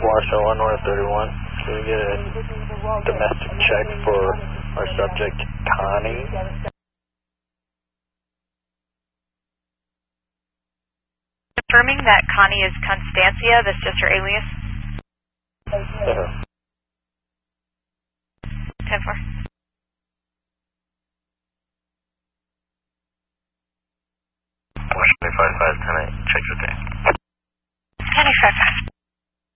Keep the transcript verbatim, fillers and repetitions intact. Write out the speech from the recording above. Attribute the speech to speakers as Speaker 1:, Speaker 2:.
Speaker 1: Marshall one North thirty-one. Can we get a domestic check for our subject, Connie?
Speaker 2: Confirming that Connie is Constancia, that's just her alias.
Speaker 1: Uh-huh.
Speaker 2: ten four.